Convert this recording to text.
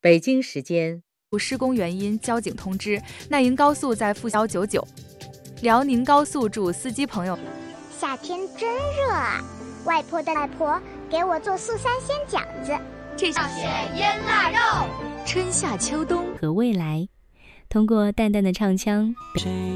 北京时间施工原因，交警通知奈营高速在负199。辽宁高速祝司机朋友： 夏天真热啊！外婆的外婆给我做素三鲜饺子， 这是腌腊肉。 春夏秋冬和未来，通过淡淡的唱腔。